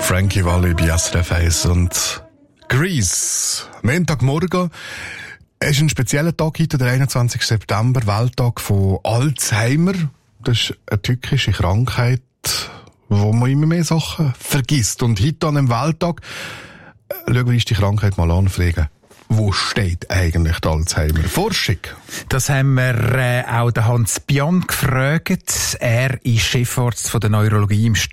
Frankie Valli bei SRF 1 und Grease. Montagmorgen ist ein spezieller Tag heute, der 21. September, Welttag von Alzheimer. Das ist eine tückische Krankheit, wo man immer mehr Sachen vergisst. Und heute an einem Welttag schauen wir uns die Krankheit mal an und fragen, wo steht eigentlich die Alzheimer-Forschung? Das haben wir auch den Hans Bian gefragt. Er ist Chefarzt von der Neurologie im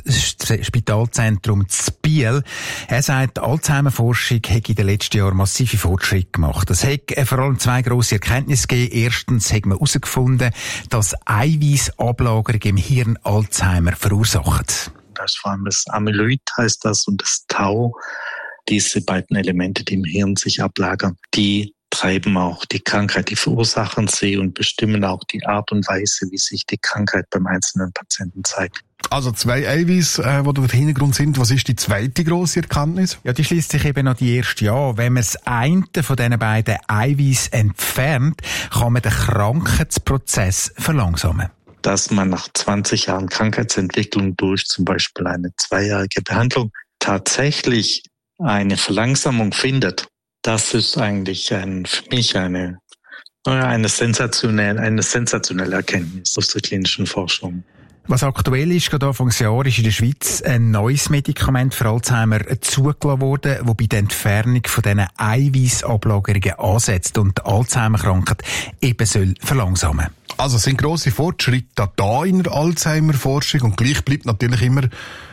Stadtspitalzentrum Biel. Er sagt, die Alzheimer-Forschung hat in den letzten Jahren massive Fortschritte gemacht. Es hat vor allem zwei grosse Erkenntnisse gegeben. Erstens hat man herausgefunden, dass Eiweißablagerungen im Hirn Alzheimer verursachen. Das ist vor allem das Amyloid, heißt das, und das Tau. Diese beiden Elemente, die im Hirn sich ablagern, die treiben auch die Krankheit, die verursachen sie und bestimmen auch die Art und Weise, wie sich die Krankheit beim einzelnen Patienten zeigt. Also zwei Eiweiß, die da im Hintergrund sind. Was ist die zweite grosse Erkenntnis? Ja, die schließt sich eben an die erste an. Wenn man das eine von diesen beiden Eiweiß entfernt, kann man den Krankheitsprozess verlangsamen. Dass man nach 20 Jahren Krankheitsentwicklung durch zum Beispiel eine 2-jährige Behandlung tatsächlich eine Verlangsamung findet, das ist eigentlich für mich eine sensationelle Erkenntnis aus der klinischen Forschung. Was aktuell ist, gerade Anfang des Jahres ist in der Schweiz ein neues Medikament für Alzheimer zugelassen worden, das bei der Entfernung von diesen Eiweißablagerungen ansetzt und die Alzheimer-Krankheit eben soll verlangsamen. Also es sind grosse Fortschritte da in der Alzheimer-Forschung und gleich bleibt natürlich immer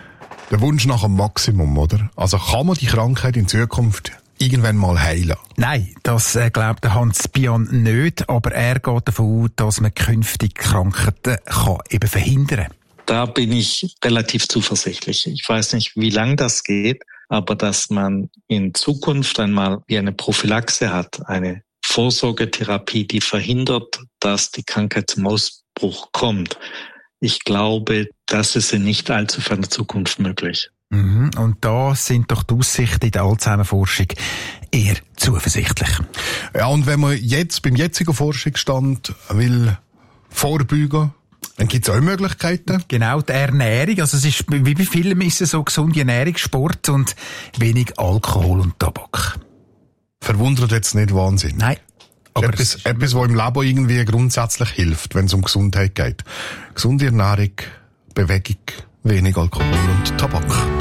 der Wunsch nach einem Maximum, oder? Also kann man die Krankheit in Zukunft irgendwann mal heilen? Nein, das glaubt der Hans Bian nicht, aber er geht davon aus, dass man künftig Krankheiten eben verhindern kann. Da bin ich relativ zuversichtlich. Ich weiß nicht, wie lang das geht, aber dass man in Zukunft einmal wie eine Prophylaxe hat, eine Vorsorgetherapie, die verhindert, dass die Krankheit zum Ausbruch kommt. Ich glaube, das ist in nicht allzu ferner Zukunft möglich. Und da sind doch die Aussichten in der Alzheimer-Forschung eher zuversichtlich. Ja, und wenn man jetzt beim jetzigen Forschungsstand will vorbeugen, dann gibt es auch Möglichkeiten. Genau, die Ernährung. Also es ist, wie bei vielen ist es so gesunde Ernährung, Sport und wenig Alkohol und Tabak. Verwundert jetzt nicht Wahnsinn. Nein. Aber etwas, was im Leben irgendwie grundsätzlich hilft, wenn es um Gesundheit geht. Gesunde Ernährung, Bewegung, wenig Alkohol und Tabak.